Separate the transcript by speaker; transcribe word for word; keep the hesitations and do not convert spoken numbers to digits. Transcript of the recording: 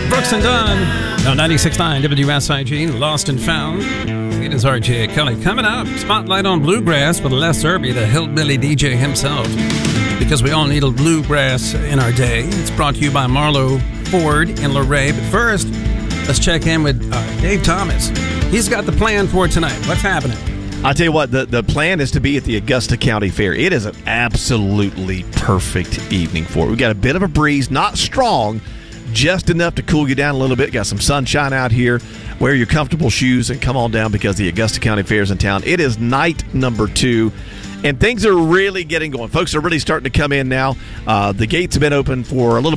Speaker 1: Brooks and Dunn on ninety-six point nine W S I G, Lost and Found. It is R J Kelly. Coming up, spotlight on bluegrass with Les Irby, the hillbilly D J himself. Because we all need a bluegrass in our day. It's brought to you by Marlowe Ford in Luray. But first, let's check in with uh, Dave Thomas. He's got the plan for tonight. What's happening?
Speaker 2: I'll tell you what, the, the plan is to be at the Augusta County Fair. It is an absolutely perfect evening for it. We've got a bit of a breeze, not strong, just enough to cool you down a little bit. Got some sunshine out here. Wear your comfortable shoes and come on down because the Augusta County Fair is in town. It is night number two, and things are really getting going. Folks are really starting to come in now. Uh, the gates have been open for a little